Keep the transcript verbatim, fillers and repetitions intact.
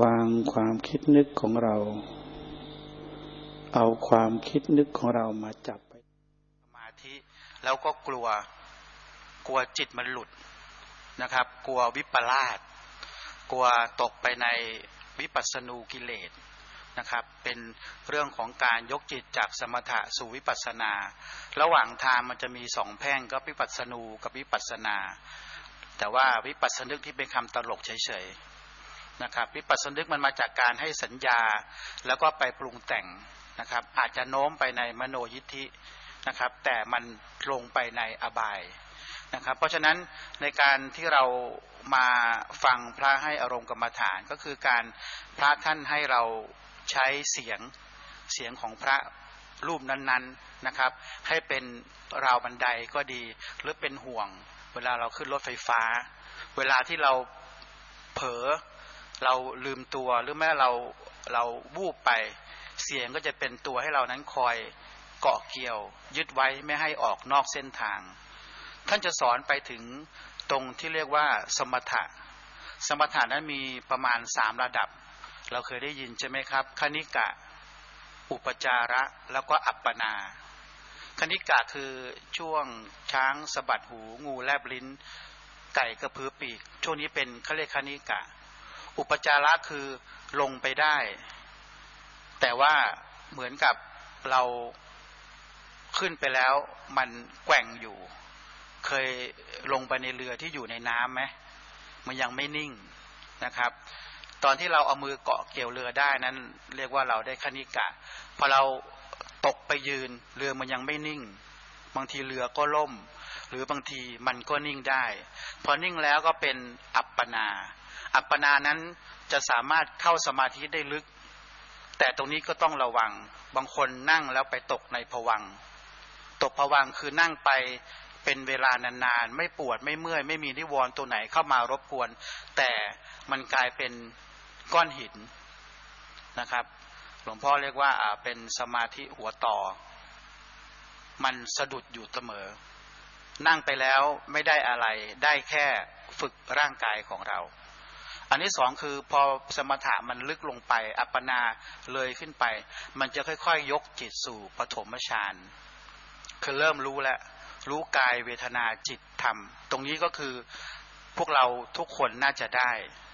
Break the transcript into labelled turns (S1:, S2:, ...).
S1: วางความคิดนึกของเราเอาความคิดนึกของเรามาจับไปสมาธิแล้วก็กลัวกลัวจิตมันหลุดนะครับกลัววิปลาสกลัวตกไปในวิปัสสนูกิเลสนะครับเป็นเรื่องของการยกจิตจากสมถะสู่วิปัสสนาระหว่างทางมันจะมีสองแพร่งก็วิปัสสนูกับวิปัสสนาแต่ว่าวิปัสสนึกที่เป็นคำตลกเฉยๆนะครับวิปัสสนึกมันมาจากการให้สัญญาแล้วก็ไปปรุงแต่งนะครับอาจจะโน้มไปในมโนยิทธินะครับแต่มันลงไปในอบายนะครับเพราะฉะนั้นในการที่เรามาฟังพระให้อารมณ์กรรมฐานก็คือการพระท่านให้เราใช้เสียงเสียงของพระรูปนั้นๆ น, นะครับให้เป็นราวบันไดก็ดีหรือเป็นห่วงเวลาเราขึ้นรถไฟฟ้าเวลาที่เราเผลอเราลืมตัวหรือแม้เราเราวูบไปเสียงก็จะเป็นตัวให้เรานั้นคอยเกาะเกี่ยวยึดไว้ไม่ให้ออกนอกเส้นทางท่านจะสอนไปถึงตรงที่เรียกว่าสมถะสมถะนั้นมีประมาณสามระดับเราเคยได้ยินใช่ไหมครับคณิกะอุปจาระแล้วก็อัปปนาคณิกะคือช่วงช้างสะบัดหูงูแลบลิ้นไก่กระพือปีกช่วงนี้เป็นเขาเรียกคณิกะอุปจาระคือลงไปได้แต่ว่าเหมือนกับเราขึ้นไปแล้วมันแกว่งอยู่เคยลงไปในเรือที่อยู่ในน้ำไหมมันยังไม่นิ่งนะครับตอนที่เราเอามือเกาะเกี่ยวเรือได้นั้นเรียกว่าเราได้คณิกะพอเราตกไปยืนเรือมันยังไม่นิ่งบางทีเรือก็ล่มหรือบางทีมันก็นิ่งได้พอนิ่งแล้วก็เป็นอัปปนาอัปปนานั้นจะสามารถเข้าสมาธิได้ลึกแต่ตรงนี้ก็ต้องระวังบางคนนั่งแล้วไปตกในภวังค์ตกภวังค์คือนั่งไปเป็นเวลานานๆไม่ปวดไม่เมื่อยไม่มีนิวรณ์ตัวไหนเข้ามารบกวนแต่มันกลายเป็นก้อนหินนะครับหลวงพ่อเรียกว่าเป็นสมาธิหัวต่อมันสะดุดอยู่เสมอนั่งไปแล้วไม่ได้อะไรได้แค่ฝึกร่างกายของเราอันที่สองคือพอสมถะมันลึกลงไปอัปปนาเลยขึ้นไปมันจะค่อยๆ ย, ยกจิตสู่ปฐมฌานคือเริ่มรู้แล้วรู้กายเวทนาจิตธรรมตรงนี้ก็คือพวกเราทุกคนน่าจะได้